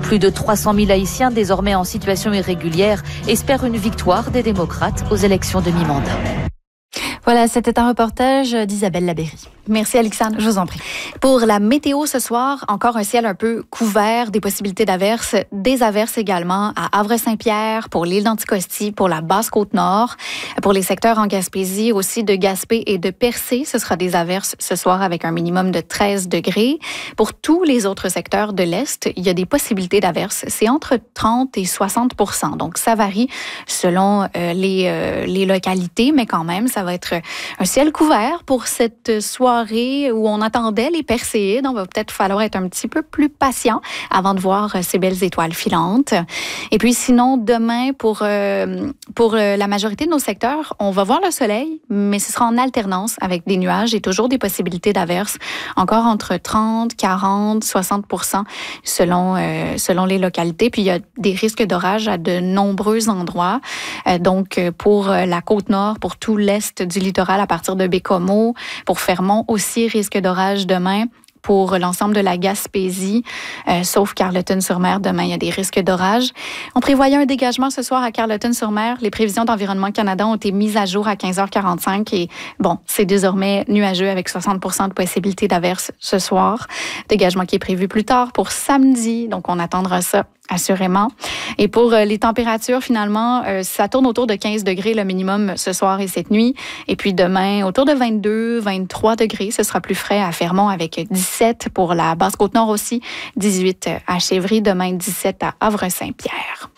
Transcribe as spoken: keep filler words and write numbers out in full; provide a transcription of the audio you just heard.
Plus de trois cent mille Haïtiens désormais en situation irrégulière espèrent une victoire des démocrates aux élections de mi-mandat. Voilà, c'était un reportage d'Isabelle Labéry. Merci Alexandre. Je vous en prie. Pour la météo ce soir, encore un ciel un peu couvert, des possibilités d'averses, des averses également à Havre-Saint-Pierre, pour l'île d'Anticosti, pour la Basse-Côte-Nord, pour les secteurs en Gaspésie, aussi de Gaspé et de Percé. Ce sera des averses ce soir avec un minimum de treize degrés. Pour tous les autres secteurs de l'Est, il y a des possibilités d'averses. C'est entre trente et soixante pour cent. Donc, ça varie selon euh, les, euh, les localités, mais quand même, ça va être un ciel couvert pour cette soirée où on attendait les Perséides. On va peut-être falloir être un petit peu plus patient avant de voir ces belles étoiles filantes. Et puis sinon, demain, pour, euh, pour la majorité de nos secteurs, on va voir le soleil, mais ce sera en alternance avec des nuages et toujours des possibilités d'averses, encore entre trente, quarante, soixante pour cent selon, euh, selon les localités. Puis il y a des risques d'orage à de nombreux endroits. Euh, donc pour la Côte-Nord, pour tout l'est du littoral à partir de Bécomo, pour Fermont aussi, risque d'orage demain. Pour l'ensemble de la Gaspésie, euh, sauf Carleton-sur-Mer, demain, il y a des risques d'orage. On prévoyait un dégagement ce soir à Carleton-sur-Mer. Les prévisions d'Environnement Canada ont été mises à jour à quinze heures quarante-cinq et bon, c'est désormais nuageux avec soixante pour cent de possibilité d'averse ce soir. Dégagement qui est prévu plus tard pour samedi, donc on attendra ça assurément. Et pour euh, les températures, finalement, euh, ça tourne autour de quinze degrés le minimum ce soir et cette nuit. Et puis demain, autour de vingt-deux, vingt-trois degrés. Ce sera plus frais à Fermont avec dix-sept pour la Basse-Côte-Nord aussi, dix-huit à Chevry, demain dix-sept à Havre-Saint-Pierre.